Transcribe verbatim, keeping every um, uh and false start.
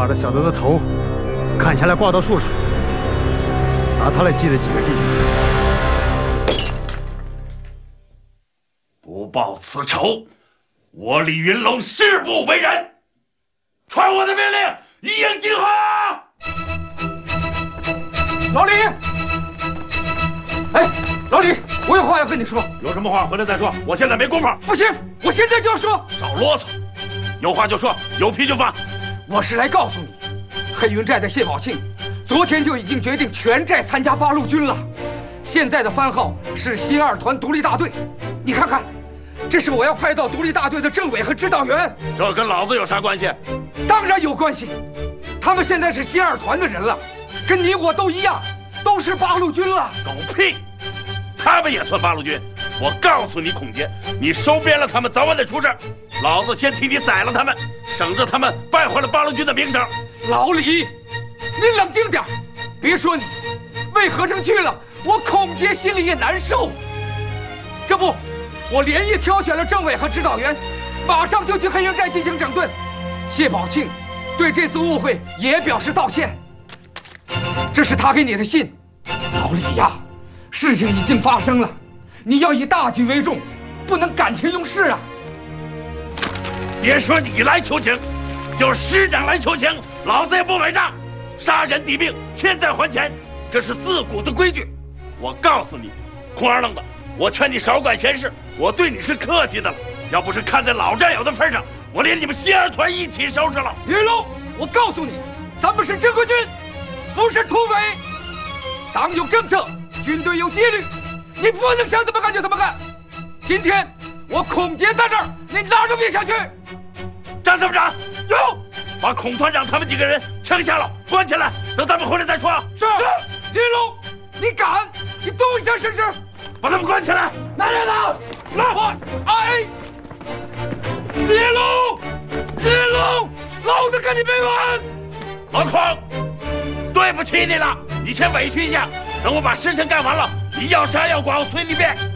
把这小子的头砍下来挂到树上，拿他来祭了几个弟兄。 不报此仇，我李云龙誓不为人。传我的命令，一应俱合。 老李，哎，老李，我有话要跟你说。 有什么话回来再说，我现在没工夫。 不行，我现在就要说。 少啰嗦，有话就说，有批就发。 我是来告诉你，黑云寨的谢宝庆，昨天就已经决定全寨参加八路军了。现在的番号是新二团独立大队。你看看，这是我要派到独立大队的政委和指导员。 这跟老子有啥关系？ 当然有关系。他们现在是新二团的人了，跟你我都一样，都是八路军了。 狗屁！他们也算八路军。我告诉你，孔杰，你收编了他们，早晚得出事。老子先替你宰了他们，省着他们败坏了八路军的名声。 老李，你冷静点，别说你，魏和成去了，我孔杰心里也难受。这不，我连夜挑选了政委和指导员，马上就去黑云寨进行整顿。谢宝庆对这次误会也表示道歉。这是他给你的信。老李呀，事情已经发生了，你要以大局为重，不能感情用事啊。 别说你来求情，就是师长来求情，老子也不买账。杀人抵命，欠债还钱，这是自古的规矩。我告诉你，空二愣子，我劝你少管闲事，我对你是客气的了。要不是看在老战友的份上，我连你们新二团一起收拾了。 云龙，我告诉你，咱们是正规军，不是土匪。党有政策，军队有纪律，你不能想怎么干就怎么干。今天我孔杰在这儿，你哪儿都别想去。 张参谋长，有，把孔团长他们几个人枪下了，关起来，等他们回来再说。 是是。云龙，你敢？你动一下试试。 把他们关起来。 来人了，来我哎。李龙，李龙，老子跟你没完！ 老孔，对不起你了，你先委屈一下，等我把事情干完了，你要杀要剐我随你便。